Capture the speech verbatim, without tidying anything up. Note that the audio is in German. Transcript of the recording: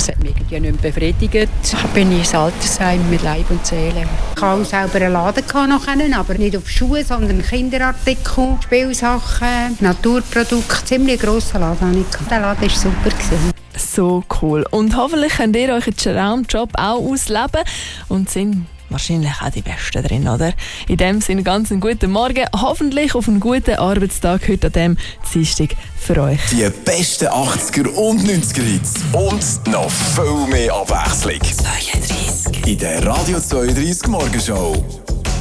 das hat mich irgendwie nicht mehr befriedigt. Ich bin ins Altersheim mit Leib und Seele. Ich hatte auch selber einen Laden nachher, aber nicht auf Schuhe, sondern Kinderartikel, Spielsachen, Naturprodukte. Ziemlich grosser Laden. Der Laden war super. So cool. Und hoffentlich könnt ihr euch den Traumjob auch ausleben und sind wahrscheinlich auch die Besten drin, oder? In dem Sinne ganz einen guten Morgen, hoffentlich auf einen guten Arbeitstag heute an diesem Dienstag für euch. Die besten achtziger und neunziger Hits und noch viel mehr Abwechslung. zweiunddreißig In der Radio zweiunddreißig Morgenshow.